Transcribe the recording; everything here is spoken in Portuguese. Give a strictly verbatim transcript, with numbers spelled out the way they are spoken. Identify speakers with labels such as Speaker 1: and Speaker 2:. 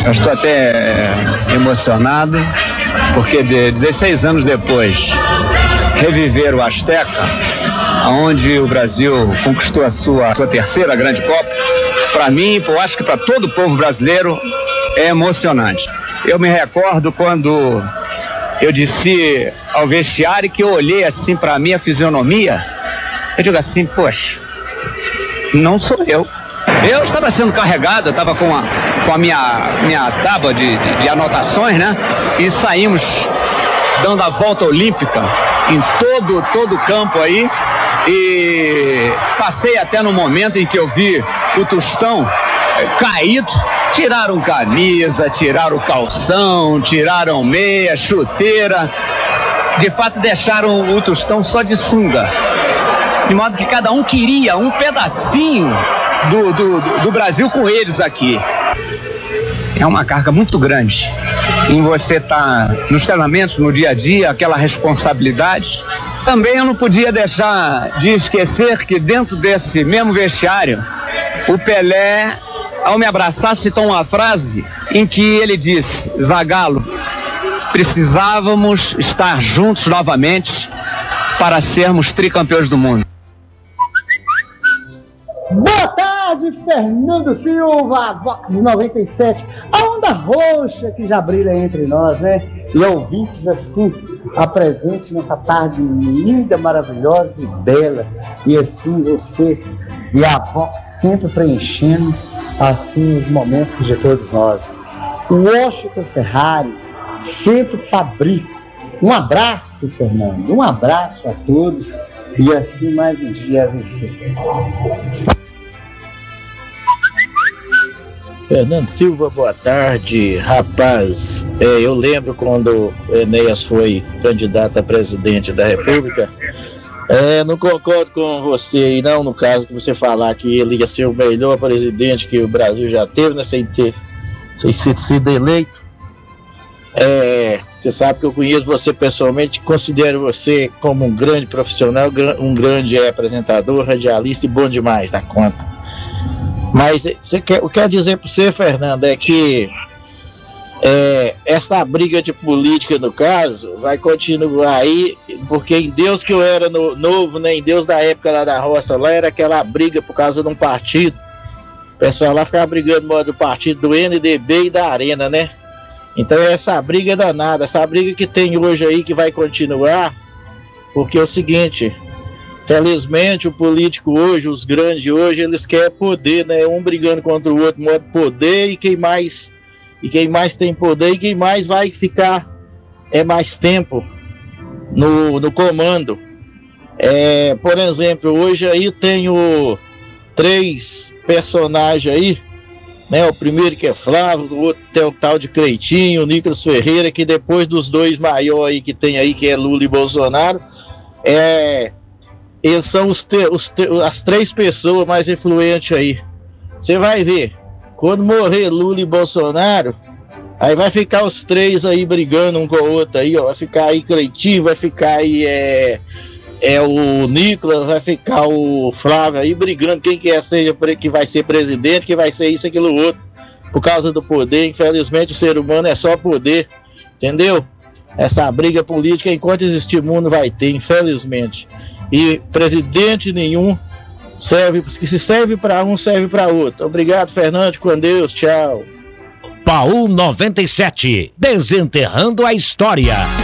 Speaker 1: Eu estou até emocionado, porque de dezesseis anos depois, reviver o Azteca, onde o Brasil conquistou a sua, sua terceira grande Copa, para mim, eu acho que para todo o povo brasileiro, é emocionante. Eu me recordo quando eu disse ao vestiário que eu olhei assim para a minha fisionomia, eu digo assim, poxa, não sou eu. Eu estava sendo carregado, eu estava com a, com a minha, minha tábua de, de, de anotações, né? E saímos dando a volta olímpica em todo, todo o campo aí. E passei até no momento em que eu vi o Tostão é, caído. Tiraram camisa, tiraram calção, tiraram meia, chuteira. De fato, deixaram o Tostão só de sunga. De modo que cada um queria um pedacinho do, do, do Brasil com eles aqui. É uma carga muito grande em você estar tá nos treinamentos, no dia a dia, aquela responsabilidade. Também eu não podia deixar de esquecer que dentro desse mesmo vestiário, o Pelé, ao me abraçar, citou uma frase em que ele disse: Zagallo, precisávamos estar juntos novamente para sermos tricampeões do mundo.
Speaker 2: Boa tarde, Fernando Silva, Vox noventa e sete, a onda roxa que já brilha entre nós, né? E ouvintes assim, apresentes nessa tarde linda, maravilhosa e bela. E assim você e a Vox sempre preenchendo assim os momentos de todos nós. Washington Ferrari, Centro Fabrico. Um abraço, Fernando, um abraço a todos. E assim mais um dia a vencer.
Speaker 3: Fernando Silva, boa tarde. Rapaz, é, eu lembro quando o Enéas foi candidato a presidente da República. É, não concordo com você aí não, no caso que você falar que ele ia ser o melhor presidente que o Brasil já teve, né, sem ter, sem ter sido eleito. É, você sabe que eu conheço você pessoalmente, considero você como um grande profissional, um grande apresentador, radialista e bom demais da conta. Mas você quer, eu quero dizer para você, Fernando, é que é, essa briga de política, no caso, vai continuar aí, porque em Deus que eu era no, novo, né, em Deus da época lá da roça, lá era aquela briga por causa de um partido. O pessoal lá ficava brigando do partido do N D B e da Arena, né? Então essa briga é danada, essa briga que tem hoje aí que vai continuar, porque é o seguinte... Felizmente o político hoje, os grandes hoje, eles querem poder, né? Um brigando contra o outro, modo poder, e quem mais e quem mais tem poder e quem mais vai ficar é mais tempo no, no comando. É, por exemplo, hoje aí tenho três personagens aí, né? O primeiro que é Flávio, o outro tem o tal de Cleitinho, o Nicolas Ferreira, que depois dos dois maiores aí que tem aí, que é Lula e Bolsonaro, é... eles são os te, os te, as três pessoas mais influentes aí. Você vai ver, quando morrer Lula e Bolsonaro, aí vai ficar os três aí brigando um com o outro aí, ó. Vai ficar aí Cleitinho, vai ficar aí é, é o Nicolas, vai ficar o Flávio aí brigando, quem quer seja que vai ser presidente, que vai ser isso, aquilo, outro. Por causa do poder, infelizmente o ser humano é só poder, entendeu? Essa briga política, enquanto existir mundo, vai ter, infelizmente. E presidente nenhum serve, que se serve para um, serve para outro. Obrigado, Fernando, com Deus, tchau.
Speaker 4: Paul noventa e sete, desenterrando a história.